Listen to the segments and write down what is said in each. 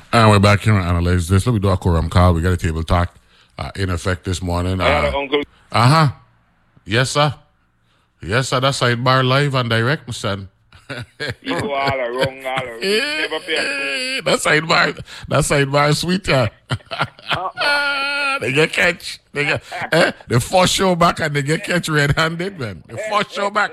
And we're back here and analyze this. Let me do a quorum call. We got a table talk in effect this morning. I had an uncle. Yes, sir. Yes, sir. That's sidebar live and direct, my son. You go all wrong, all never pay. That sidebar sweet, yeah. They get catch. They force show back and they get catch red-handed, man. They force show back.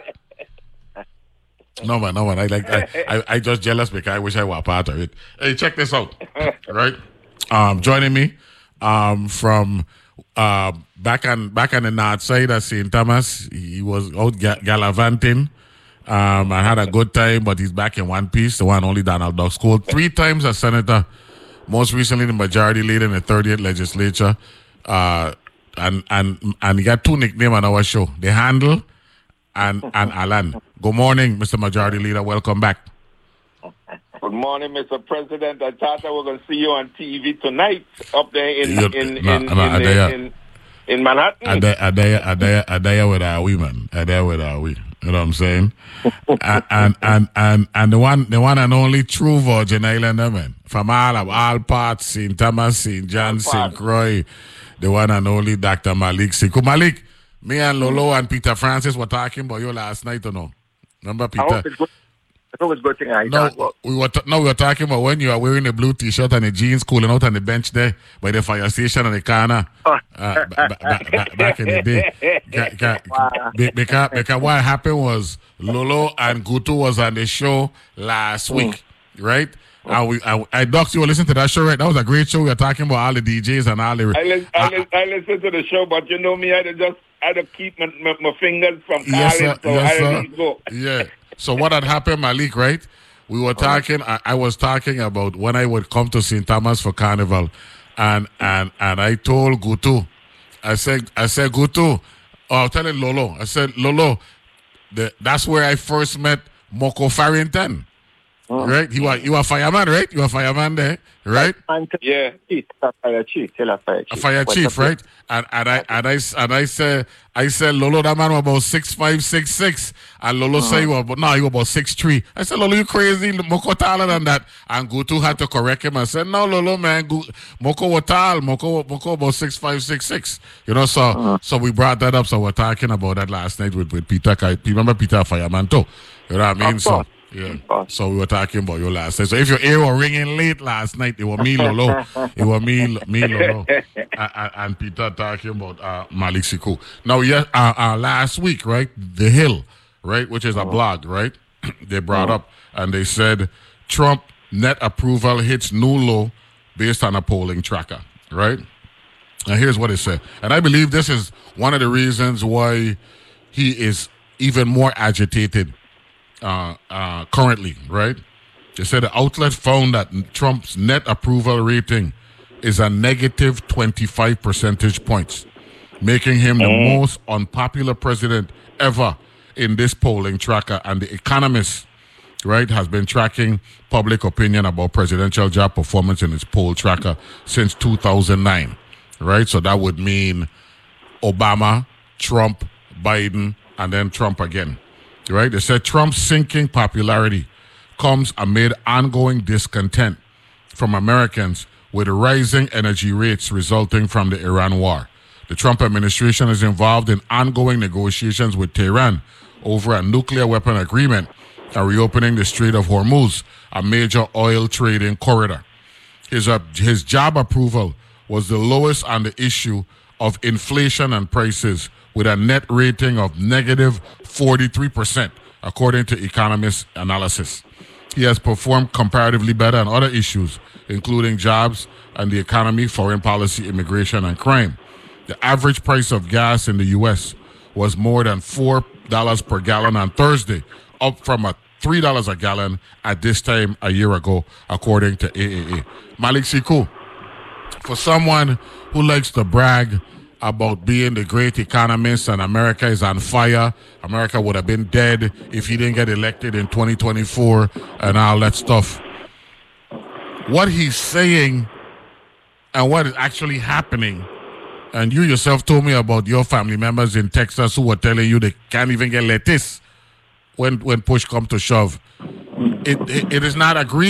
No man. I just jealous because I wish I were a part of it. Hey, check this out. Right? Joining me from back on the north side of St. Thomas. He was out gallivanting. I had a good time, but he's back in one piece. The one only Donald Duck School. 3 times as senator, most recently the majority leader in the 30th legislature. And he got 2 nicknames on our show: The Handle and Alan. Good morning, Mr. Majority Leader. Welcome back. Good morning, Mr. President. I thought I was going to see you on TV tonight up there in Manhattan. Adaya with our women. Adaya with our we. You know what I'm saying? and the one and only true Virgin Islander, man. From all parts, St. Thomas, St. John, St. Croix. The one and only Dr. Malik Siku. Malik, me and Lolo and Peter Francis were talking about you last night, or no? Remember, Peter? I hope it's good thing I we were talking about when you are wearing a blue T-shirt and the jeans cooling out on the bench there by the fire station and the corner back in the day. Because what happened was Lolo and Gutu was on the show last week, right? I doxed you or listen to that show, right? That was a great show. We were talking about all the DJs and all the... I listened to the show, but you know me, I had to keep my fingers from calling, yes, sir. so I had to go. Yeah. So what had happened, Malik, right? We were talking, I was talking about when I would come to St. Thomas for Carnival, and I told Gutu, I said, Gutu, I was telling Lolo, I said, Lolo, that's where I first met Moko Farrington. Right? You are fireman, right? You are fireman there, right? Yeah. A fire chief, a fire chief, right? And I said Lolo, that man was about 6'5", 6'6", and Lolo said he was about 6'3". I said, Lolo, you crazy? Moko taller than that. And Gutu had to correct him and said, no, Lolo, man, Moko was tall. Moko about 6'5", 6'6". You know, so we brought that up. So we're talking about that last night with Peter. Remember Peter fireman too? You know what I mean? So. Yeah. So we were talking about your last night. So if your ear were ringing late last night, it was me, Lolo. It was me, Lolo, and Peter talking about Malik Siku. Now, last week, right, The Hill, right, which is a blog, right, they brought up and they said Trump net approval hits new low based on a polling tracker, right? And here's what it said. And I believe this is one of the reasons why he is even more agitated currently, right? They said the outlet found that Trump's net approval rating is a negative 25 percentage points, making him the most unpopular president ever in this polling tracker. And The Economist, right, has been tracking public opinion about presidential job performance in its poll tracker since 2009, right? So that would mean Obama, Trump, Biden, and then Trump again. Right? They said Trump's sinking popularity comes amid ongoing discontent from Americans with rising energy rates resulting from the Iran war. The Trump administration is involved in ongoing negotiations with Tehran over a nuclear weapon agreement and reopening the Strait of Hormuz, a major oil trading corridor. His job approval was the lowest on the issue of inflation and prices, with a net rating of negative 43%, according to Economist analysis. He has performed comparatively better on other issues, including jobs and the economy, foreign policy, immigration, and crime. The average price of gas in the U.S. was more than $4 per gallon on Thursday, up from $3 a gallon at this time a year ago, according to AAA. Malik Siku, for someone who likes to brag about being the great economist and America is on fire, America would have been dead if he didn't get elected in 2024 and all that stuff. What he's saying and what is actually happening, and you yourself told me about your family members in Texas who were telling you they can't even get lettuce when push comes to shove. It is not agreed.